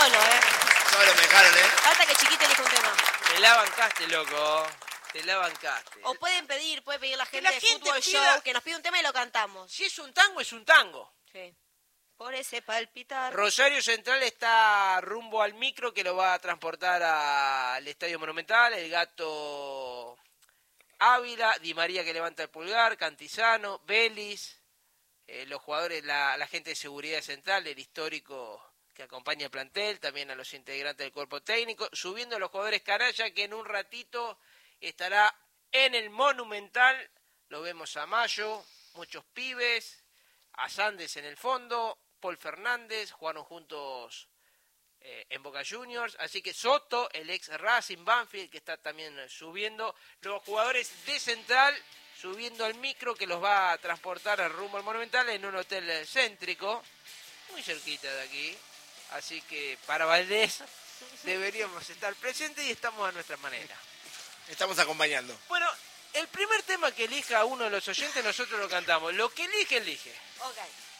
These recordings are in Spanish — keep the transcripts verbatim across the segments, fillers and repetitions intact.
solo, ¿eh? Solo me dejaron, ¿eh? Falta que Chiquito elija un tema. Te la bancaste, loco. Te la bancaste. O pueden pedir, puede pedir la gente la de gente Fútbol pida- Show que nos pide un tema y lo cantamos. Si es un tango, es un tango. Sí. Por ese palpitar. Rosario Central está rumbo al micro que lo va a transportar al Estadio Monumental. El Gato Ávila, Di María que levanta el pulgar, Cantizano, Vélez, eh, los jugadores, la, la gente de seguridad central, el histórico que acompaña el plantel, también a los integrantes del cuerpo técnico, subiendo a los jugadores canalla que en un ratito estará en el Monumental. Lo vemos a Mayo, muchos pibes, a Sandes en el fondo, Paul Fernández, jugaron juntos eh, en Boca Juniors, así que Soto, el ex Racing, Banfield, que está también eh, subiendo, los jugadores de Central subiendo al micro que los va a transportar al rumbo al Monumental en un hotel eh, céntrico, muy cerquita de aquí, así que para Valdés deberíamos estar presentes y estamos a nuestra manera. Estamos acompañando. Bueno, el primer tema que elija uno de los oyentes nosotros lo cantamos, lo que elige, elige. Ok.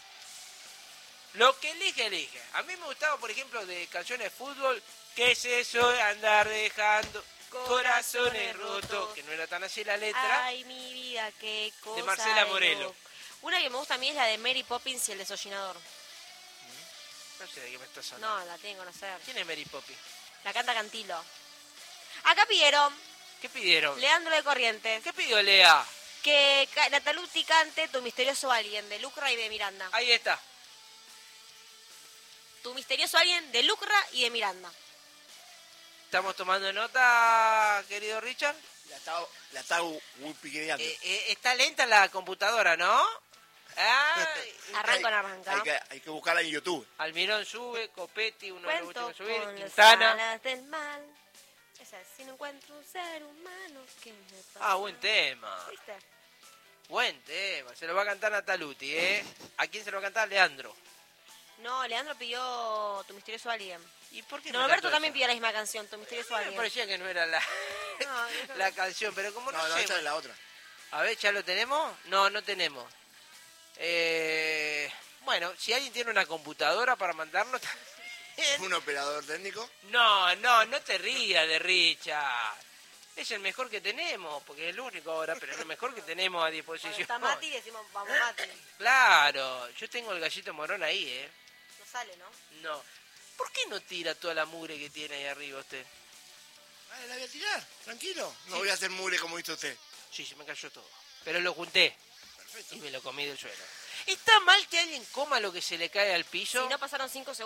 Lo que elige, elige. A mí me gustaba, por ejemplo, de canciones de fútbol, ¿qué es eso de andar dejando corazones rotos? Que no era tan así la letra. Ay, mi vida, qué cosa. De Marcela de Morelo. loco. Una que me gusta a mí es la de Mary Poppins y el desollinador. No sé de qué me estás hablando. No, la tengo, no sé. ¿Quién es Mary Poppins? La canta Cantilo. Acá pidieron, ¿Qué pidieron? Leandro de Corrientes, ¿Qué pidió Lea? que ca- Nataluti cante Tu misterioso alguien, de Lucra y de Miranda. Ahí está. Tu misterioso alguien, de Lucra y de Miranda. ¿Estamos tomando nota, querido Richard? La está, la está wikipediando. Eh, eh, está lenta la computadora, ¿no? Ah, Arranca o no Hay arranca. que, hay que buscarla en YouTube. Almirón sube, Copetti, uno de los Cuento últimos a subir, con las Quintana. alas del mal. Esa es, si no encuentro un ser humano que me pasa. Ah, buen tema. ¿Viste? Buen tema. Se lo va a cantar Nataluti, ¿eh? ¿A quién se lo va a cantar? Leandro. No, Leandro pidió Tu misterioso alguien. ¿Y por qué No, me Alberto cantó también esa? pidió la misma canción, Tu misterioso A mí me alguien. parecía que no era la, No, yo creo la que- canción, pero como no, No, no, sé. esa es la otra. A ver, ¿ya lo tenemos? No, no tenemos. Eh, bueno, si alguien tiene una computadora para mandarnos... Un operador técnico. No, no, no te rías de Richard. Es el mejor que tenemos, porque es el único ahora, pero es el mejor que tenemos a Cuando disposición. está Mati decimos, vamos Mati. Claro, yo tengo el gallito morón ahí, ¿eh? No sale, ¿no? No. ¿Por qué no tira toda la mugre que tiene ahí arriba usted? Vale, la voy a tirar, tranquilo. No Sí. voy a hacer mugre como hizo usted. Sí, se me cayó todo. Pero lo junté Perfecto. y me lo comí del suelo. ¿Está mal que alguien coma lo que se le cae al piso? Si no pasaron cinco segundos.